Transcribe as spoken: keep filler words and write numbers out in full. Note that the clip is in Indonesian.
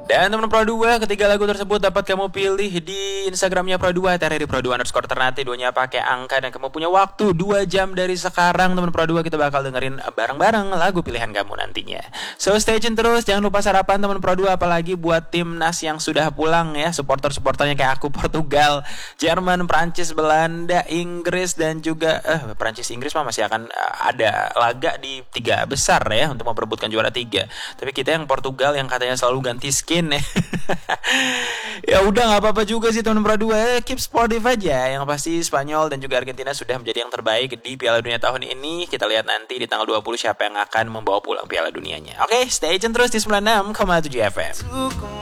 Dan teman Pro dua, ketiga lagu tersebut dapat kamu pilih di Instagramnya Pro dua, T R R Pro dua underscore Ternate. Duanya pakai angka dan kamu punya waktu dua jam dari sekarang. Teman Pro dua, kita bakal dengerin bareng-bareng lagu pilihan kamu nantinya. So stay tune terus, jangan lupa sarapan teman Pro dua. Apalagi buat timnas yang sudah pulang ya, supporter-supporternya kayak aku, Portugal, Jerman, Prancis, Belanda, Inggris, dan juga eh, Prancis, Inggris mah masih akan uh, ada laga di tiga besar ya untuk memperebutkan juara tiga. Tapi kita yang Portugal yang katanya selalu ganti skin ya udah nggak apa-apa juga sih teman Pro dua, keep sportive aja. Yang pasti Spanyol dan juga Argentina sudah menjadi yang terbaik di Piala Dunia tahun ini. Kita lihat nanti di tanggal dua puluh siapa yang akan membawa pulang Piala Dunianya. Oke, stay tune terus di sembilan puluh enam koma tujuh F M.